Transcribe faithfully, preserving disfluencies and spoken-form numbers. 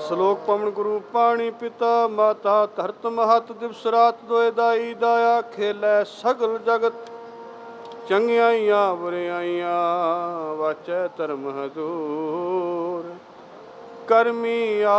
ਸ਼ਲੋਕ ਪਵਨ ਗੁਰੂ ਪਾਣੀ ਪਿਤਾ ਮਾਤਾ ਧਰਤ ਮਹਤ ਦਿਵਸ ਰਾਤ ਦੋਇ ਦਾਈ ਦਾਇਆ ਖੇਲੇ ਸਗਲ ਜਗਤ ਚੰਗਿਆਈਆਂ ਬੁਰਿਆਈਆਂ ਵਾਚੈ ਧਰਮ ਹਦੂਰ ਕਰਮੀ